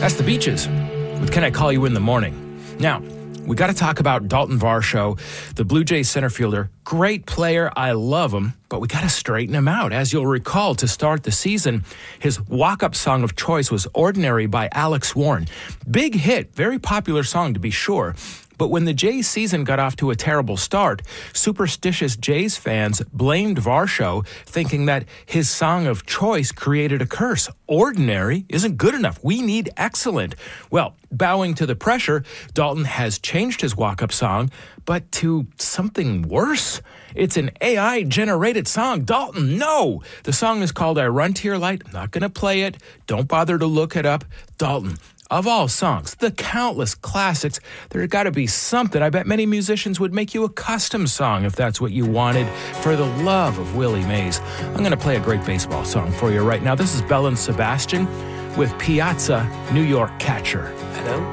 That's the Beaches with Can I Call You in the Morning. Now, we got to talk about Dalton Varsho, the Blue Jays center fielder. Great player. I love him, but we got to straighten him out. As you'll recall, to start the season, his walk-up song of choice was Ordinary by Alex Warren. Big hit, very popular song to be sure. But when the Jays season got off to a terrible start, superstitious Jays fans blamed Varsho, thinking that his song of choice created a curse. Ordinary isn't good enough. We need excellent. Well, bowing to the pressure, Dalton has changed his walk-up song, but to something worse. It's an AI-generated song. Dalton, no! The song is called I Run to Your Light. I'm not going to play it. Don't bother to look it up. Dalton, of all songs, the countless classics, there's got to be something. I bet many musicians would make you a custom song if that's what you wanted. For the love of Willie Mays, I'm going to play a great baseball song for you right now. This is Belle and Sebastian with Piazza, New York Catcher. I don't